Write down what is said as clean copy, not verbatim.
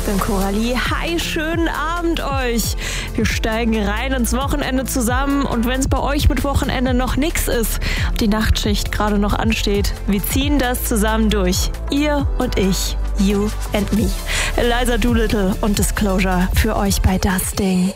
bin Coralie. Hi, schönen Abend euch. Wir steigen rein ins Wochenende zusammen und wenn es bei euch mit Wochenende noch nix ist, die Nachtschicht gerade noch ansteht, wir ziehen das zusammen durch. Ihr und ich, you and me. Eliza Doolittle und Disclosure für euch bei Das Ding.